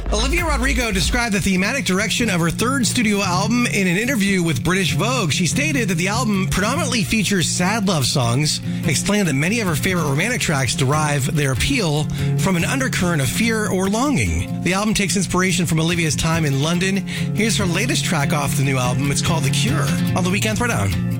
Olivia Rodrigo described the thematic direction of her third studio album in an interview with British Vogue. She stated that the album predominantly features sad love songs, explained that many of her favorite romantic tracks derive their appeal from an undercurrent of fear or longing. The album takes inspiration from Olivia's time in London. Here's her latest track off the new album. It's called The Cure on the Weekend Throwdown.